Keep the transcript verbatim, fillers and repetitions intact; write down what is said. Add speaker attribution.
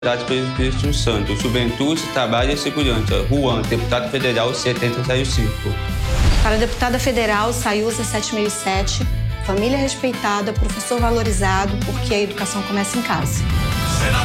Speaker 1: pelo Espírito Santo, Juventude, Trabalho e Segurança, Juan, deputado federal setenta zero cinco.
Speaker 2: Para a deputada federal, Sayuza sete seis sete, família respeitada, professor valorizado, porque a educação começa em casa.